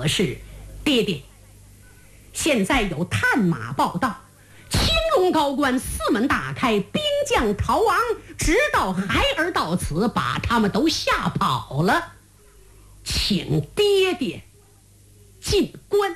可是，爹爹，现在有探马报道，青龙高官四门大开，兵将逃亡，直到孩儿到此，把他们都吓跑了，请爹爹进关。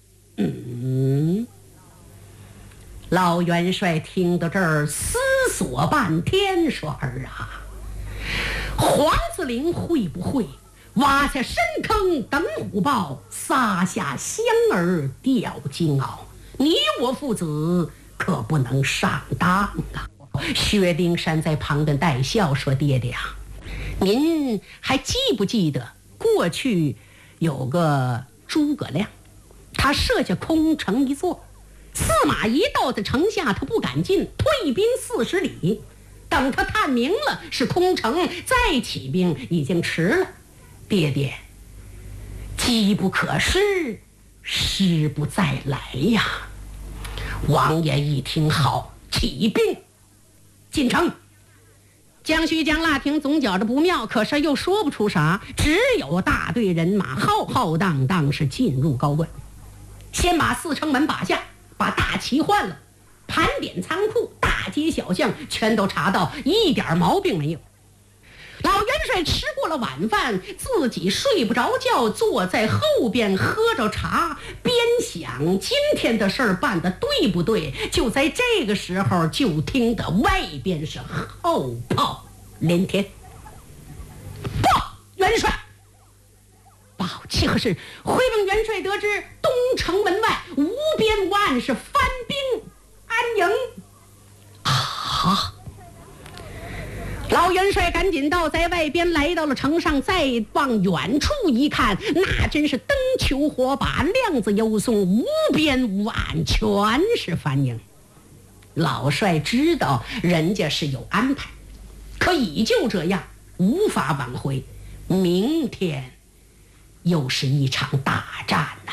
老元帅听到这儿思索半天，说儿啊，黄子陵会不会挖下深坑等虎豹，撒下香儿钓金鳌？你我父子可不能上当啊！薛丁山在旁边带笑说，爹爹啊，您还记不记得过去有个诸葛亮，他设下空城一座，司马懿到的城下，他不敢进，退兵40里，等他探明了是空城，再起兵已经迟了。爹爹，机不可失，失不再来呀！王爷一听，好，起兵进城。江须江腊亭总觉着不妙，可是又说不出啥，只有大队人马浩浩荡荡是进入高关，先把4城门把下，把大旗换了，盘点仓库，大街小巷全都查到，一点毛病没有。老元帅吃过了晚饭，自己睡不着觉，坐在后边喝着茶，边想今天的事儿办得对不对。就在这个时候，就听得外边是后炮连天。报元帅，报气可是回禀元帅得知，东城门外无边无岸是番兵安营。啊！老元帅赶紧到，在外边来到了城上，再往远处一看，那真是灯球火把，亮子幽松，无边无岸，全是番营。老帅知道人家是有安排，可已就这样，无法挽回，明天又是一场大战呐！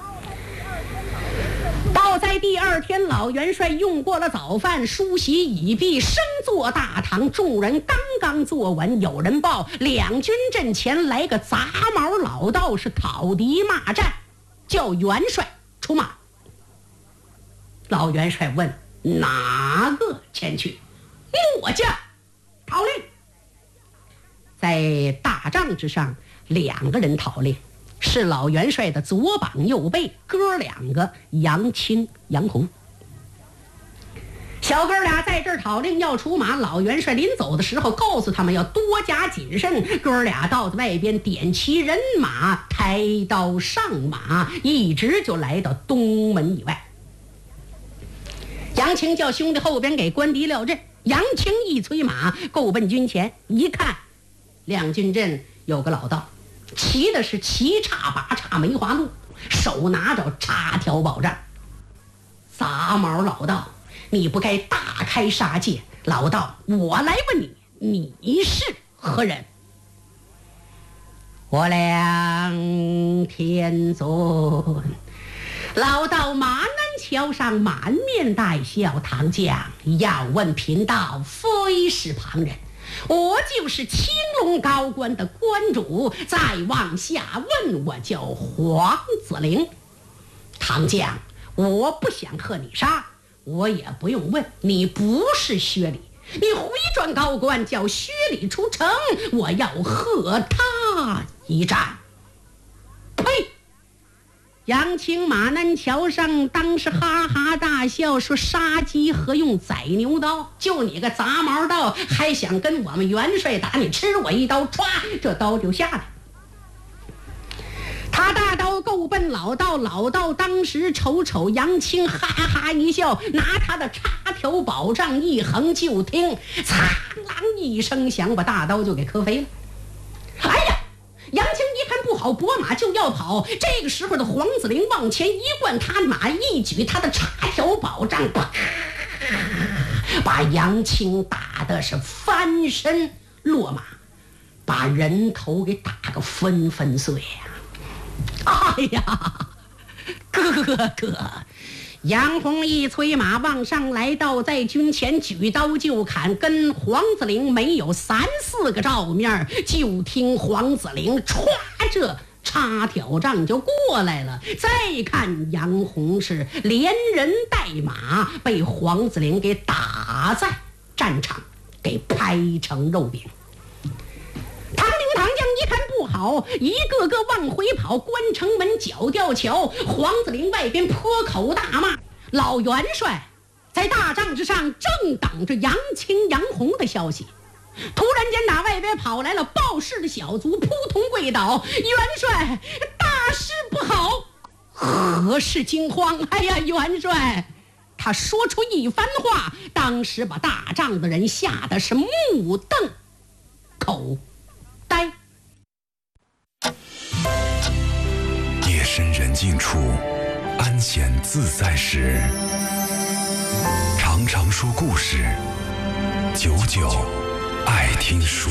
到在第2天，老元帅用过了早饭，梳洗已毕，升坐大堂，众人刚刚坐稳，有人报两军阵前来个杂毛老道，是讨敌骂战，叫元帅出马。老元帅问哪个前去？末将讨令。在大帐之上，2个人讨令，是老元帅的左膀右背，哥2个杨青、杨红。小哥俩在这儿讨令要出马，老元帅临走的时候告诉他们要多加谨慎。哥俩到外边点齐人马，抬刀上马，一直就来到东门以外。杨青叫兄弟后边给官敌撂阵，杨青一催马，够奔军前，一看两军阵有个老道，骑的是七叉八叉梅花鹿，手拿着插条宝杖。杂毛老道，你不该大开杀戒。老道，我来问你，你是何人？我梁天尊。老道马南桥上满面带笑，唐将要问贫道，非是旁人，我就是青龙高官的关主，再往下问，我叫黄子陵。唐将，我不想和你杀，我也不用问，你不是薛礼，你回转高官叫薛礼出城，我要和他一战。呸！杨青马南桥上当时哈哈大笑，说杀鸡何用宰牛刀，就你个杂毛道还想跟我们元帅打，你吃我一刀，歘，这刀就下来。他大刀够奔老道，老道当时瞅瞅杨青，哈哈一笑，拿他的插条宝杖一横，就听苍啷一声响，把大刀就给磕飞了。哎呀！杨青一看不好，拨马就要跑。这个时候的黄子陵往前一灌，他马一举他的插条宝杖，把杨青打的是翻身落马，把人头给打个纷纷碎呀！哎呀，哥哥！杨红一催马往上来到，在军前举刀就砍，跟黄子陵没有3-4个照面，就听黄子陵歘着插挑仗就过来了。再看杨洪是连人带马被黄子陵给打在战场，给拍成肉饼。唐兵唐将一看不好，一个个往回跑，关城门脚吊桥，黄子陵外边破口大骂。老元帅在大帐之上正等着杨清杨洪的消息，突然间打外边跑来了报事的小卒，扑通跪倒：元帅，大事不好！何事惊慌？哎呀，元帅！他说出一番话，当时把大帐的人吓得是目瞪口呆。 夜深人静处，安闲自在时，常常说故事，久久爱听书。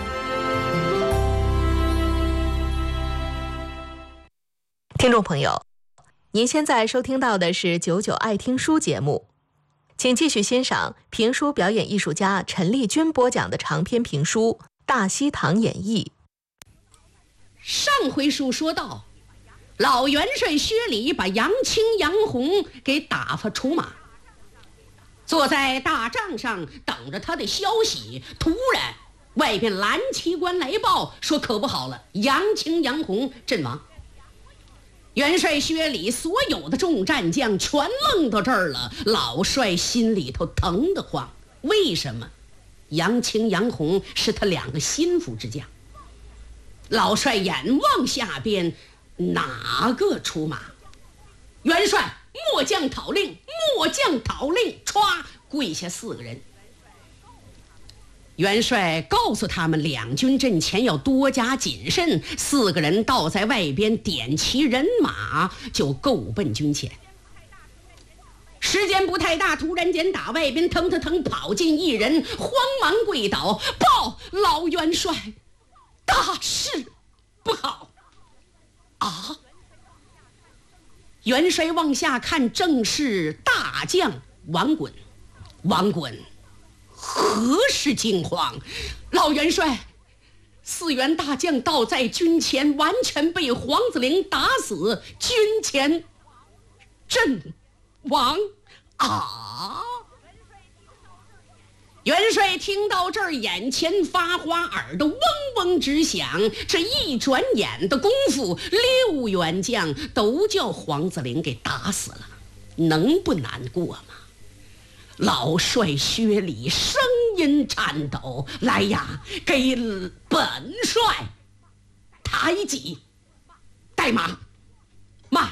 听众朋友，您现在收听到的是九九爱听书节目，请继续欣赏评书表演艺术家陈丽君播讲的长篇评书《大西堂演义》。 上回书说到，老元帅薛礼把杨清杨洪给打发出马，坐在大帐上等着他的消息。突然外边蓝旗官来报说可不好了，杨清杨洪阵亡。元帅薛礼所有的众战将全愣到这儿了，老帅心里头疼得慌。为什么？杨清杨洪是他两个心腹之将。老帅眼望下边，哪个出马？元帅，末将讨令，末将讨令！歘，跪下4个人。元帅告诉他们，两军阵前要多加谨慎。4个人倒在外边点齐人马，就够奔军前。时间不太大，突然间打外边腾腾腾跑进一人，慌忙跪倒，报老元帅，大事不好啊！元帅往下看，正是大将王衮。王衮，何事惊慌？老元帅，4员大将倒在军前，完全被黄子陵打死，军前阵亡啊！元帅听到这儿，眼前发花，耳朵嗡嗡直响。这一转眼的功夫，6员将都叫黄子陵给打死了，能不难过吗？老帅薛礼声音颤抖：“来呀，给本帅抬戟，带马，慢！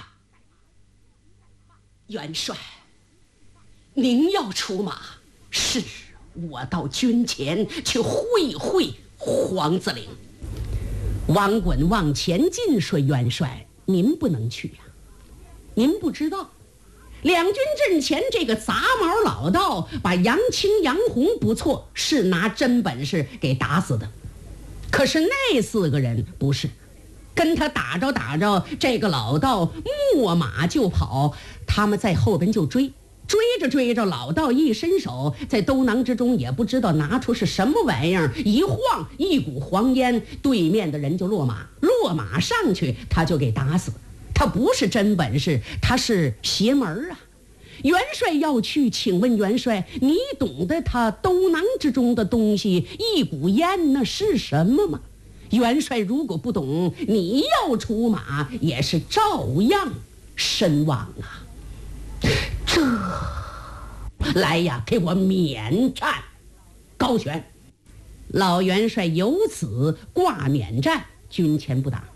元帅，您要出马，是我到军前去会会黄子陵。”王衮往前进说：“元帅，您不能去呀，您不知道。两军阵前这个杂毛老道把杨清杨洪不错，是拿真本事给打死的，可是那4个人不是，跟他打着这个老道没马就跑，他们在后边就追着，老道一伸手，在兜囊之中也不知道拿出是什么玩意儿，一晃，一股黄烟，对面的人就落马上去，他就给打死。他不是真本事，他是邪门啊！元帅要去，请问元帅，你懂得他兜囊之中的东西，一股烟那是什么吗？元帅如果不懂，你要出马也是照样身亡啊！这来呀，给我免战高悬！老元帅由此挂免战，军前不打。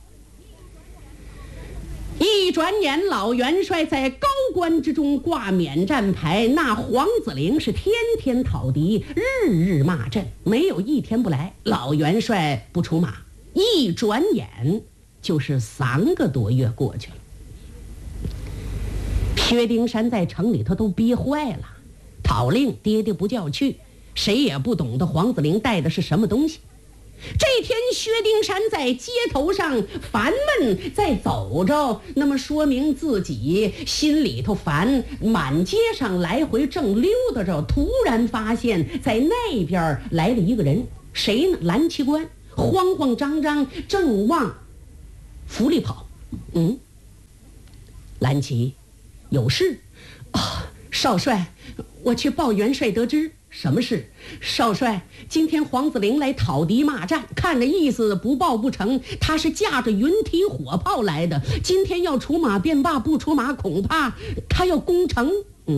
一转眼，老元帅在高官之中挂免战牌，那黄子陵是天天讨敌，日日骂阵，没有一天不来。老元帅不出马，一转眼就是3个多月过去了。薛丁山在城里头都憋坏了，讨令爹爹不叫去，谁也不懂得黄子陵带的是什么东西。这天薛丁山在街头上烦闷在走着，那么说明自己心里头烦，满街上来回正溜达着，突然发现在那边来了一个人，谁呢？蓝旗官，慌慌张张正往府里跑。蓝旗，有事啊？少帅，我去报元帅得知。什么事？少帅，今天黄子陵来讨敌骂战，看着意思不报不成，他是驾着云梯火炮来的，今天要出马便罢，不出马恐怕他要攻城。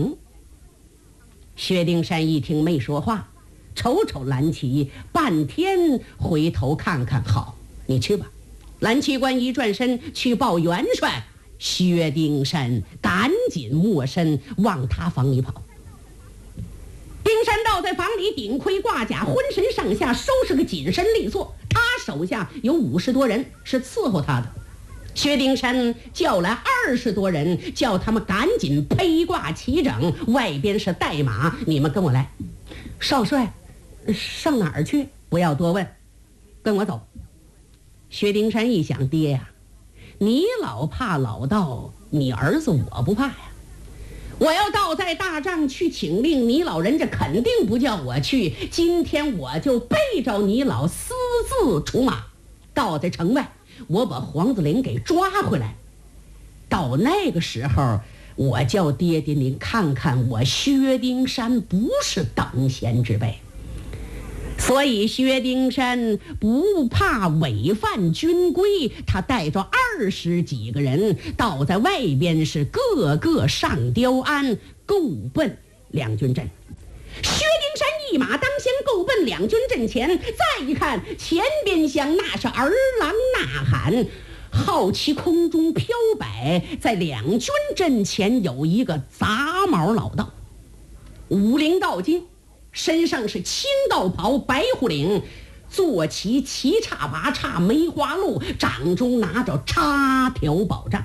薛丁山一听没说话，瞅瞅蓝旗，半天回头看看，好，你去吧。蓝旗官一转身去报元帅，薛丁山赶紧没身往他房里跑。丁山道在房里顶盔挂甲，浑身上下收拾个紧身利索，他手下有50多人是伺候他的。薛丁山叫来20多人，叫他们赶紧披挂齐整，外边是带马，你们跟我来。少帅，上哪儿去？不要多问，跟我走。薛丁山一想，爹呀，你老怕老道，你儿子我不怕呀。我要倒在大帐去请令，你老人家肯定不叫我去。今天我就背着你老私自出马，倒在城外，我把黄子陵给抓回来。到那个时候，我叫爹爹您看看，我薛丁山不是等闲之辈。所以薛丁山不怕违犯军规，他带着20几个人倒在外边，是个个上雕鞍，够奔两军阵。薛丁山一马当先，够奔两军阵前，再一看前边厢，那是儿郎呐喊，好奇空中飘摆，在两军阵前有一个杂毛老道，50道金，身上是青道袍，白虎领，坐骑七叉八叉梅花鹿，掌中拿着插条宝杖。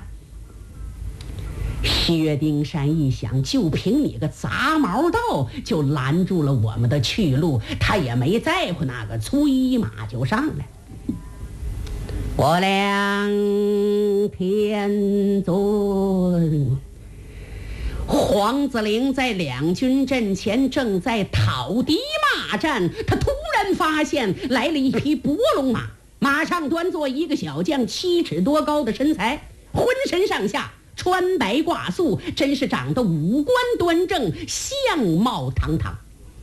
薛丁山一想，就凭你个杂毛道就拦住了我们的去路，他也没在乎那个，催马就上来。我俩天尊，黄子陵在两军阵前正在讨敌骂战，他突然发现来了一匹伯龙马，马上端坐一个小将，7尺多高的身材，浑身上下穿白挂素，真是长得五官端正，相貌堂堂。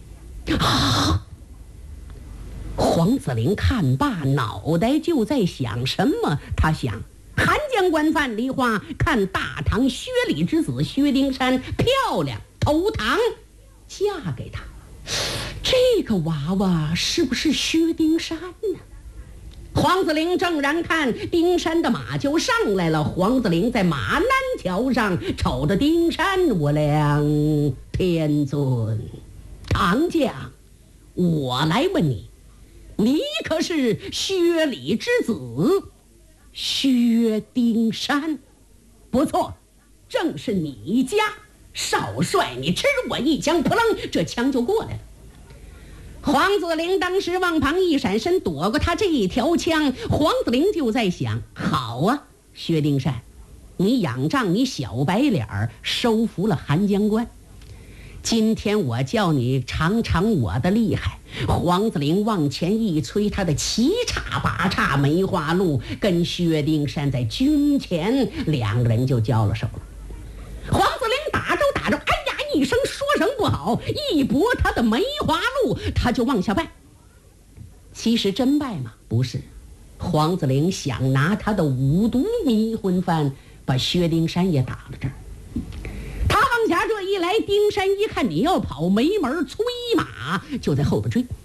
黄子陵看罢，脑袋就在想什么？他想，韩将官范梨花看大唐薛礼之子薛丁山漂亮，投唐嫁给他。这个娃娃是不是薛丁山呢？黄子陵正然看丁山的马就上来了，黄子陵在马鞍桥上瞅着丁山，我俩天尊，唐将，我来问你，你可是薛礼之子薛丁山？不错，正是你家。少帅，你吃我一枪，扑棱，这枪就过来了。黄子陵当时往旁一闪身，躲过他这一条枪。黄子陵就在想，好啊，薛丁山，你仰仗你小白脸儿收服了韩将官，今天我叫你尝尝我的厉害。黄子陵往前一催，他的七叉八叉梅花鹿跟薛丁山在军前两个人就交了手了。黄子陵打着，哎呀一声，说声不好，一搏他的梅花鹿，他就往下拜。其实真拜吗？不是，黄子陵想拿他的五毒迷魂幡把薛丁山也打了这儿。他往下这一来，丁山一看你要跑，没门，催马就在后边追。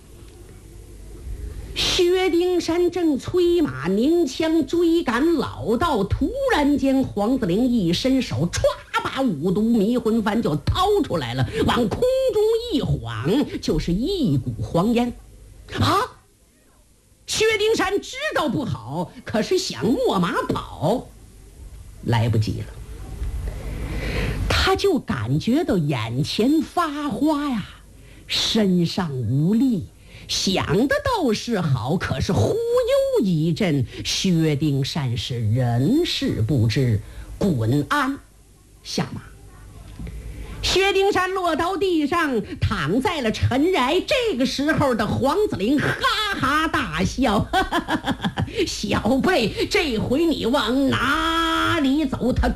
薛丁山正催马拧枪追赶老道，突然间黄子陵一伸手，歘，把五毒迷魂幡就掏出来了，往空中一晃，就是一股黄烟。薛丁山知道不好，可是想没马跑来不及了，他就感觉到眼前发花呀，身上无力，想的倒是好，可是忽悠一阵，薛丁山是人事不知，滚鞍下马。 薛丁山落到地上，躺在了尘埃。这个时候的黄子玲哈哈大笑，哈哈哈哈，小辈，这回你往哪里走？他